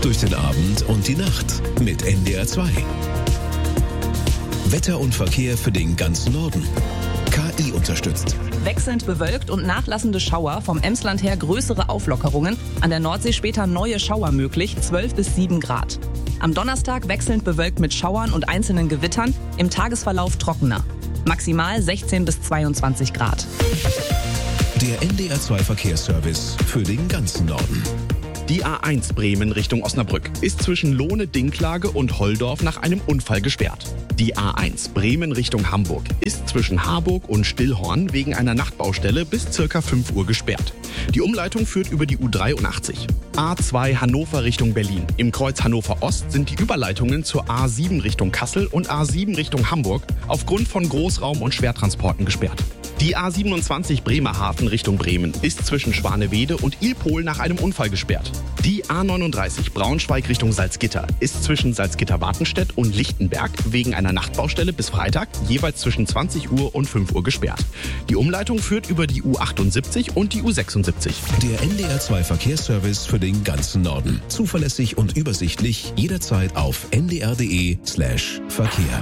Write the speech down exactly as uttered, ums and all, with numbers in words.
durch den Abend und die Nacht mit N D R zwei. Wetter und Verkehr für den ganzen Norden. K I unterstützt. Wechselnd bewölkt und nachlassende Schauer, vom Emsland her größere Auflockerungen, an der Nordsee später neue Schauer möglich, zwölf bis sieben Grad. Am Donnerstag wechselnd bewölkt mit Schauern und einzelnen Gewittern, im Tagesverlauf trockener. Maximal sechzehn bis zweiundzwanzig Grad. Der N D R zwei Verkehrsservice für den ganzen Norden. Die A eins Bremen Richtung Osnabrück ist zwischen Lohne-Dinklage und Holldorf nach einem Unfall gesperrt. Die A eins Bremen Richtung Hamburg ist zwischen Harburg und Stillhorn wegen einer Nachtbaustelle bis circa fünf Uhr gesperrt. Die Umleitung führt über die U dreiundachtzig. A zwei Hannover Richtung Berlin. Im Kreuz Hannover Ost sind die Überleitungen zur A sieben Richtung Kassel und A sieben Richtung Hamburg aufgrund von Großraum- und Schwertransporten gesperrt. Die A siebenundzwanzig Bremerhaven Richtung Bremen ist zwischen Schwanewede und Ilpol nach einem Unfall gesperrt. Die A neununddreißig Braunschweig Richtung Salzgitter ist zwischen Salzgitter-Wartenstedt und Lichtenberg wegen einer Nachtbaustelle bis Freitag jeweils zwischen zwanzig Uhr und fünf Uhr gesperrt. Die Umleitung führt über die U achtundsiebzig und die U sechsundsiebzig. Der N D R zwei Verkehrsservice für den ganzen Norden. Zuverlässig und übersichtlich jederzeit auf n d r punkt d e slash Verkehr.